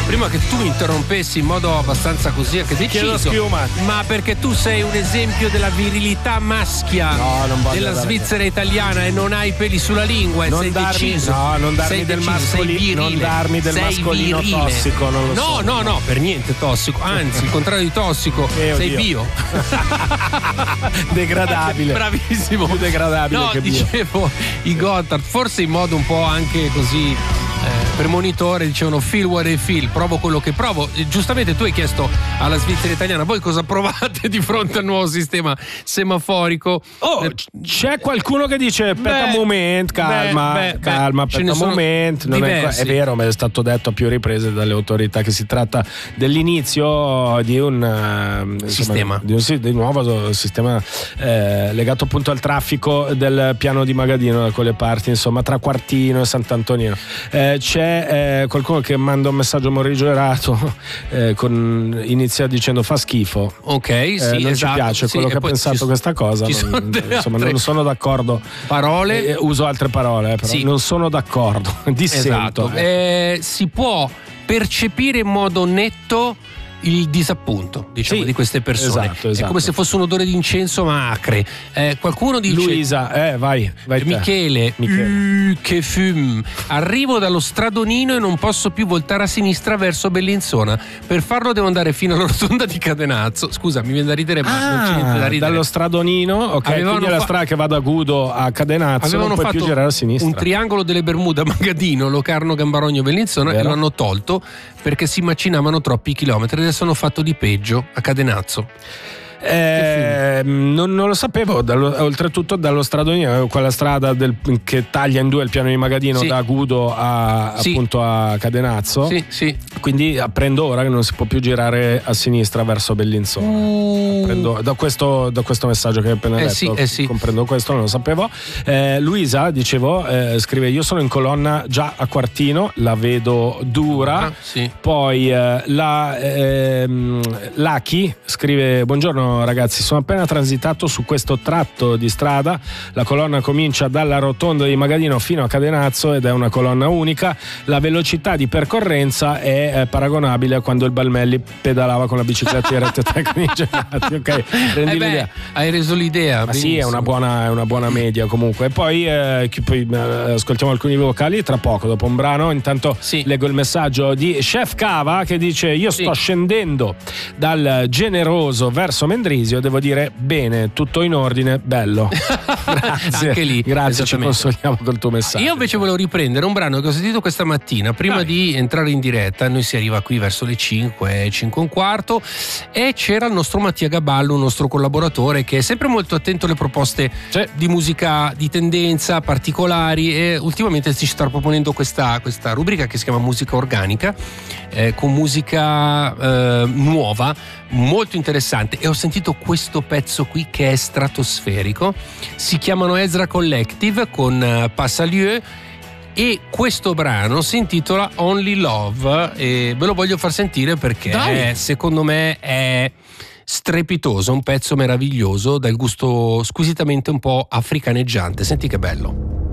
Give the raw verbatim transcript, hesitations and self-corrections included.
prima che tu mi interrompessi in modo abbastanza così anche deciso, ma perché tu sei un esempio della virilità maschia no, non della Svizzera italiana e non hai peli sulla lingua e non sei darmi, deciso. No, non darmi sei del deciso, mascolino, non darmi del mascolino virile. tossico, non lo no, so. No, no, per niente tossico, anzi, il contrario di tossico, eh, sei bio. Degradabile. Bravissimo. Più degradabile no, che bio. dicevo i Gotthard, forse in modo un po' anche così eh, premonitore, dicevano feel what I feel, provo quello che provo. E giustamente tu hai chiesto alla Svizzera italiana, voi cosa provate di fronte al nuovo sistema semaforico? Oh, eh, c'è qualcuno che dice aspetta un moment, calma, beh, beh, calma, aspetta un moment. Non è, è vero, ma è stato detto a più riprese dalle autorità che si tratta dell'inizio di un uh, sistema, insomma, di un di nuovo sistema eh, legato appunto al traffico del piano di Magadino da quelle parti, insomma, tra Quartino e Sant'Antonino. Eh, c'è eh, qualcuno che manda un messaggio morigerato eh, con inizia dicendo fa schifo. Ok, eh, sì, non esatto, ci piace sì, quello che ha pensato ci, questa cosa. Ci non, sono insomma, altre non sono d'accordo. Parole. Eh, uso altre parole, eh, però sì. non sono d'accordo. Dissento. Esatto. Eh, si può percepire in modo netto il disappunto, diciamo, sì, di queste persone. Esatto, esatto. È come se fosse un odore di incenso ma acre. Eh, qualcuno dice Luisa, eh, vai, vai Michele, Michele. Uh, che fum. Arrivo dallo stradonino e non posso più voltare a sinistra verso Bellinzona. Per farlo devo andare fino alla rotonda di Cadenazzo. Scusa, mi viene da ridere, ma ah, non c'è niente da ridere. Dallo stradonino, ok, avevano quindi è la strada fa- che va da Gudo a Cadenazzo, avevano non puoi fatto più girare a sinistra. Un triangolo delle Bermuda, Magadino, Locarno, Gambarogno, Bellinzona, e lo hanno tolto perché si macinavano troppi chilometri. Adesso hanno fatto di peggio a Cadenazzo. Eh, non, non lo sapevo, dallo, oltretutto dallo stradonino, quella strada del, che taglia in due il piano di Magadino, sì, da Gudo a, sì, appunto a Cadenazzo, sì, sì. Quindi apprendo ora che non si può più girare a sinistra verso Bellinzona. uh. Apprendo, da, questo, da questo messaggio che hai appena eh detto sì, eh sì. comprendo questo, non lo sapevo. eh, Luisa, dicevo, eh, scrive io sono in colonna già a Quartino, la vedo dura. ah, sì. Poi eh, la ehm, Lucky scrive buongiorno ragazzi, sono appena transitato su questo tratto di strada, la colonna comincia dalla rotonda di Magadino fino a Cadenazzo ed è una colonna unica, la velocità di percorrenza è eh, paragonabile a quando il Balmelli pedalava con la bicicletta di rete tecnici. Ok, rendi eh beh, l'idea. Hai reso l'idea. Ma sì, è una buona, è una buona media comunque. E poi, eh, poi eh, ascoltiamo alcuni vocali tra poco, dopo un brano. Intanto sì, leggo il messaggio di Chef Cava che dice io sto sì, scendendo dal Generoso verso Mendrisio, devo dire bene, tutto in ordine, bello. Grazie. Anche lì, grazie, ci consoliamo col tuo messaggio. Io invece volevo riprendere un brano che ho sentito questa mattina prima Dai. di entrare in diretta. Noi si arriva qui verso le cinque, cinque e un quarto, e c'era il nostro Mattia Gaballo, un nostro collaboratore che è sempre molto attento alle proposte C'è. di musica di tendenza particolari, e ultimamente ci sta proponendo questa, questa rubrica che si chiama Musica Organica, eh, con musica eh, nuova, molto interessante. E ho sentito questo pezzo qui che è stratosferico, si chiamano Ezra Collective con uh, Passalieu, e questo brano si intitola Only Love, e ve lo voglio far sentire perché Dai. secondo me è strepitoso, un pezzo meraviglioso dal gusto squisitamente un po' africaneggiante. Senti che bello.